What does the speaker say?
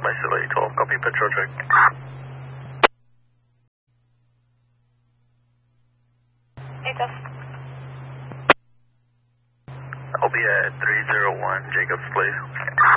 Isolate 12, copy Petro check. ATEF. I'll be at 301 Jacobs Place.